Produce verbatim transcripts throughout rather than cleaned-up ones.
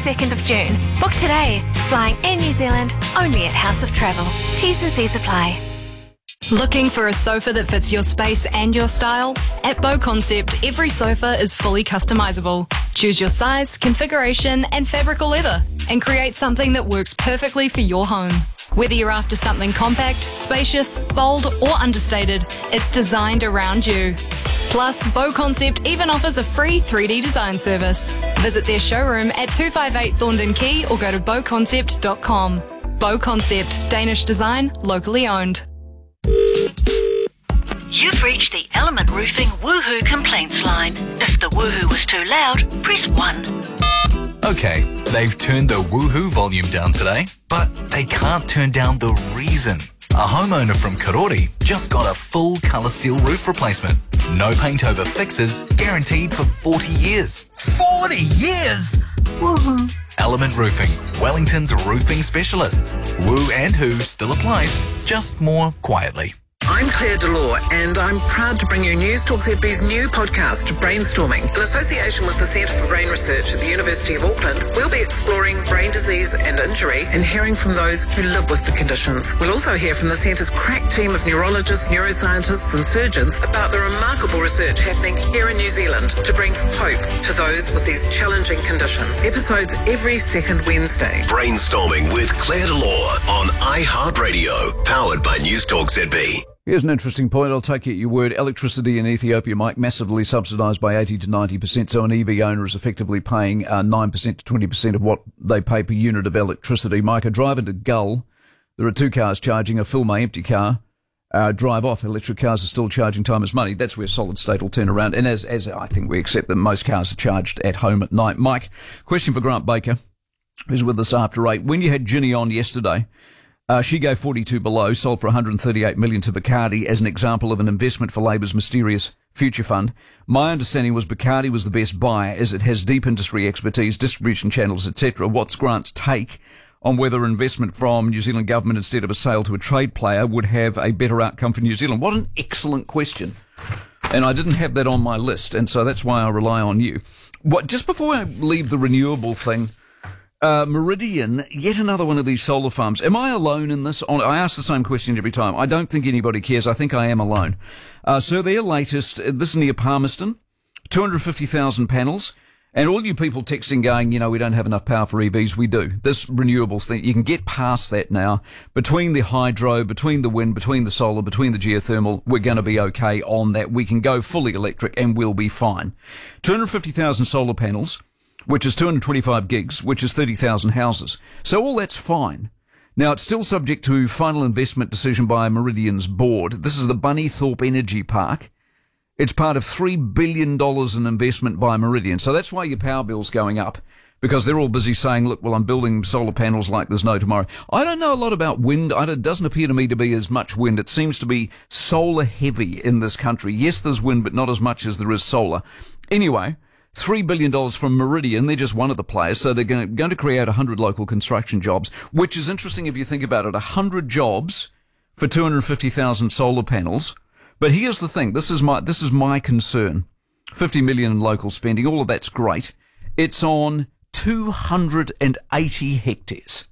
twenty-second of June. Book today. Flying Air New Zealand, only at House of Travel. T's and C's apply. Looking for a sofa that fits your space and your style? At Bow Concept, every sofa is fully customisable. Choose your size, configuration and fabric or leather and create something that works perfectly for your home. Whether you're after something compact, spacious, bold or understated, it's designed around you. Plus, Bow Concept even offers a free three D design service. Visit their showroom at two fifty-eight Thorndon Quay or go to bow concept dot com. Bow Concept, Danish design, locally owned. You've reached the Element Roofing Woohoo complaints line. If the woohoo was too loud, press one. Okay, they've turned the woohoo volume down today, but they can't turn down the reason. A homeowner from Karori just got a full colour steel roof replacement. No paint over fixes, guaranteed for forty years. forty years? Woohoo! Element Roofing, Wellington's roofing specialists. Woo and who still applies, just more quietly. I'm Claire Delore, and I'm proud to bring you News Talk Z B's new podcast, Brainstorming. In association with the Centre for Brain Research at the University of Auckland, we'll be exploring brain disease and injury and hearing from those who live with the conditions. We'll also hear from the Centre's crack team of neurologists, neuroscientists and surgeons about the remarkable research happening here in New Zealand to bring hope to those with these challenging conditions. Episodes every second Wednesday. Brainstorming with Claire Delore on iHeartRadio, powered by News Talk Z B. Here's an interesting point. I'll take you at your word. Electricity in Ethiopia, Mike, massively subsidised by eighty to ninety percent. So an E V owner is effectively paying uh, nine percent to twenty percent of what they pay per unit of electricity. Mike, I drive into Gull. There are two cars charging. I fill my empty car, uh, drive off. Electric cars are still charging time as money. That's where solid state will turn around. And as, as I think we accept that most cars are charged at home at night. Mike, question for Grant Baker, who's with us after eight. When you had Ginny on yesterday, Uh, she gave forty-two below, sold for one hundred thirty-eight million dollars to Bacardi as an example of an investment for Labour's mysterious future fund. My understanding was Bacardi was the best buy as it has deep industry expertise, distribution channels, et cetera. What's Grant's take on whether investment from New Zealand government instead of a sale to a trade player would have a better outcome for New Zealand? What an excellent question. And I didn't have that on my list, and so that's why I rely on you. What, just before I leave the renewable thing, Uh, Meridian, yet another one of these solar farms. Am I alone in this? I ask the same question every time. I don't think anybody cares. I think I am alone. Uh, so their latest, this is near Palmerston, two hundred fifty thousand panels. And all you people texting going, you know, we don't have enough power for E Vs. We do. This renewables thing, you can get past that now. Between the hydro, between the wind, between the solar, between the geothermal, we're going to be okay on that. We can go fully electric and we'll be fine. two hundred fifty thousand solar panels, which is two hundred twenty-five gigs, which is thirty thousand houses. So all that's fine. Now, it's still subject to final investment decision by Meridian's board. This is the Bunnythorpe Energy Park. It's part of three billion dollars in investment by Meridian. So that's why your power bill's going up, because they're all busy saying, look, well, I'm building solar panels like there's no tomorrow. I don't know a lot about wind. It doesn't appear to me to be as much wind. It seems to be solar heavy in this country. Yes, there's wind, but not as much as there is solar. Anyway, three billion dollars from Meridian. They're just one of the players. So they're going to, going to create one hundred local construction jobs, which is interesting if you think about it. one hundred jobs for two hundred fifty thousand solar panels. But here's the thing. This is my, this is my concern. fifty million in local spending. All of that's great. It's on two hundred eighty hectares.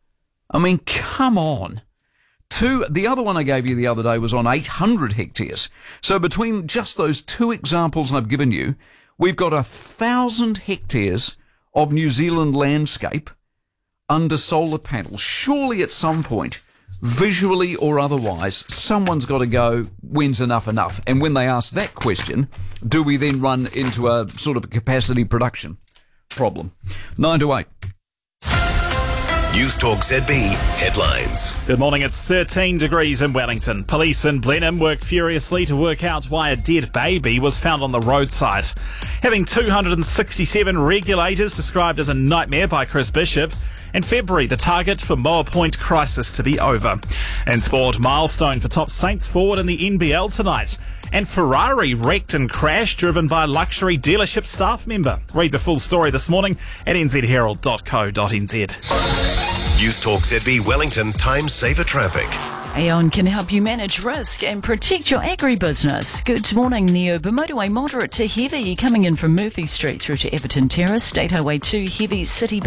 I mean, come on. Two, the other one I gave you the other day was on eight hundred hectares. So between just those two examples I've given you, we've got a thousand hectares of New Zealand landscape under solar panels. Surely at some point, visually or otherwise, someone's got to go, when's enough enough? And when they ask that question, do we then run into a sort of a capacity production problem? Nine to eight. News Talk Z B headlines. Good morning. It's thirteen degrees in Wellington. Police in Blenheim work furiously to work out why a dead baby was found on the roadside. Having two hundred sixty-seven regulators described as a nightmare by Chris Bishop. In February, the target for Moa Point crisis to be over. In sport, milestone for top Saints forward in the N B L tonight. And Ferrari wrecked and crashed, driven by a luxury dealership staff member. Read the full story this morning at n z herald dot co dot n z. News Talk Z B Wellington Time Saver Traffic. Aon can help you manage risk and protect your agribusiness. Good morning. The urban motorway moderate to heavy coming in from Murphy Street through to Everton Terrace. State Highway two heavy city